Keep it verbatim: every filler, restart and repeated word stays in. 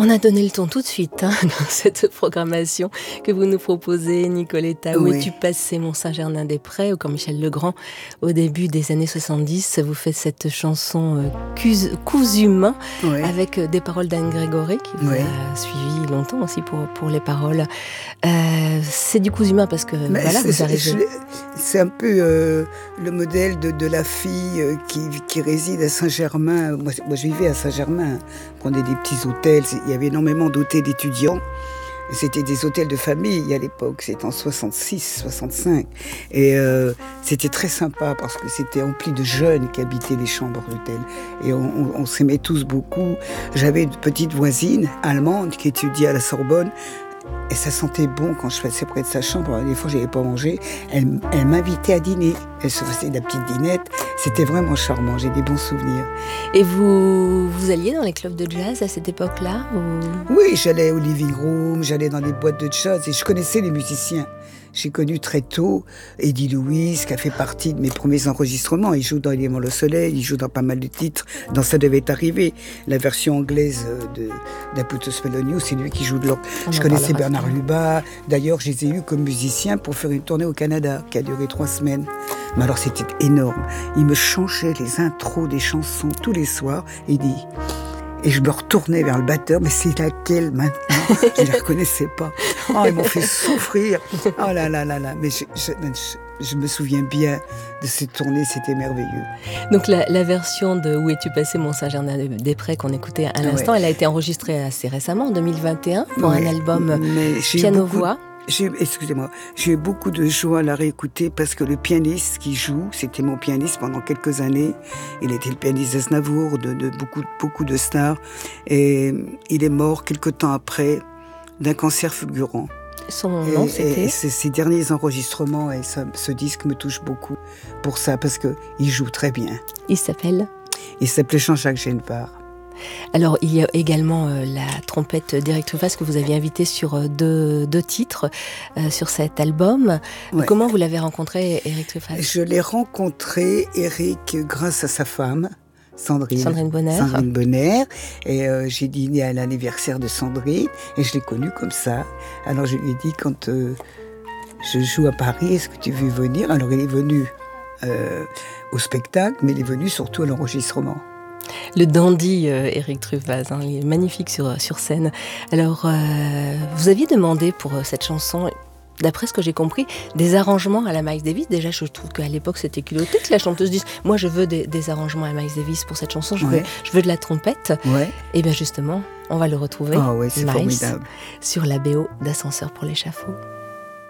On a donné le ton tout de suite hein, dans cette programmation que vous nous proposez, Nicoletta. Où Oui. es-tu passé, Mont-Saint-Germain-des-Prés, ou comme Michel Legrand, au début des années soixante-dix, vous faites cette chanson euh, Cus- Cousu main, Oui. avec euh, des paroles d'Anne Grégory, qui vous Oui. a suivi longtemps aussi pour, pour les paroles. Euh, c'est du cousu main parce que Mais voilà, c'est, vous c'est- arrivez. je- c'est un peu euh, le modèle de, de la fille euh, qui, qui réside à Saint-Germain. Moi, moi, je vivais à Saint-Germain. On prenait des petits hôtels. Il y avait énormément d'hôtels d'étudiants. C'était des hôtels de famille à l'époque. C'était en soixante-six, soixante-cinq. Et euh, c'était très sympa parce que c'était rempli de jeunes qui habitaient les chambres d'hôtel. Et on, on, on s'aimait tous beaucoup. J'avais une petite voisine allemande qui étudiait à la Sorbonne. Et ça sentait bon quand je passais près de sa chambre. Des fois, je n'avais pas mangé. Elle, elle m'invitait à dîner. Elle se faisait de la petite dînette. C'était vraiment charmant. J'ai des bons souvenirs. Et vous, vous alliez dans les clubs de jazz à cette époque-là ou... Oui, j'allais au living room, j'allais dans les boîtes de jazz et je connaissais les musiciens. J'ai connu très tôt Eddie Lewis, qui a fait partie de mes premiers enregistrements. Il joue dans Éléments le Soleil, il joue dans pas mal de titres. Dans Ça devait arriver, la version anglaise de d'A Put a Spell on You, c'est lui qui joue de l'orgue. Je connaissais Bernard Lubat. D'ailleurs, je les ai eus comme musiciens pour faire une tournée au Canada, qui a duré trois semaines. Mais alors, c'était énorme. Il me changeait les intros des chansons tous les soirs. Et il dit... Et je me retournais vers le batteur, mais c'est laquelle maintenant? Je ne les reconnaissais pas. Oh, ils m'ont fait souffrir. Oh là là là là. Mais je, je, je, je me souviens bien de cette tournée, c'était merveilleux. Donc la, la version de Où es-tu passé, Mont-Saint-Germain-des-Prés qu'on écoutait à l'instant, ouais. Elle a été enregistrée assez récemment, en deux mille vingt et un, pour ouais. un album piano-voix. J'ai, excusez-moi, j'ai eu beaucoup de joie à la réécouter parce que le pianiste qui joue, c'était mon pianiste pendant quelques années. Il était le pianiste d'Aznavour, de, de beaucoup, beaucoup de stars. Et il est mort quelque temps après d'un cancer fulgurant. Son nom, et, c'était et Ses derniers enregistrements, et ça, ce disque me touche beaucoup pour ça, parce qu'il joue très bien. Il s'appelle Il s'appelait Jean-Jacques Genevard. Alors, il y a également euh, la trompette d'Éric Truffaz que vous aviez invitée sur euh, deux, deux titres euh, sur cet album. Ouais. Comment vous l'avez rencontré, Éric Truffaz? Je l'ai rencontré, Éric, grâce à sa femme, Sandrine. Sandrine Bonner. Sandrine Bonner. Et euh, j'ai dîné à l'anniversaire de Sandrine et je l'ai connue comme ça. Alors, je lui ai dit, quand euh, je joue à Paris, est-ce que tu veux venir? Alors, il est venu euh, au spectacle, mais il est venu surtout à l'enregistrement. Le dandy euh, Éric Truffaz, hein, il est magnifique sur, sur scène. Alors, euh, vous aviez demandé pour euh, cette chanson, d'après ce que j'ai compris, des arrangements à la Miles Davis. Déjà, je trouve qu'à l'époque, c'était culotté que la chanteuse dise « Moi, je veux des, des arrangements à Miles Davis pour cette chanson, je, ouais. veux, je veux de la trompette. Ouais. » Et bien justement, on va le retrouver, oh, ouais, c'est Miles, formidable. sur la B O d'Ascenseur pour l'échafaud.